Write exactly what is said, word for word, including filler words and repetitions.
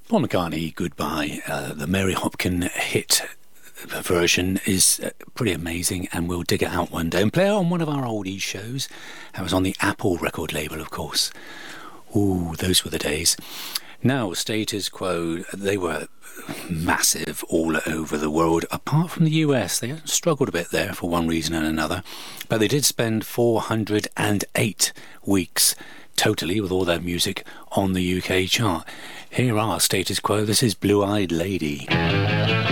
Paul McCartney, Goodbye. Uh, the Mary Hopkin hit version is uh, pretty amazing, and we'll dig it out one day and play it on one of our oldies shows. That was on the Apple record label, of course. Ooh, those were the days. Now, Status Quo, they were massive all over the world, apart from the U S. They struggled a bit there for one reason and another, but they did spend four hundred eight weeks totally with all their music on the U K chart. Here are Status Quo. This is Blue Eyed Lady.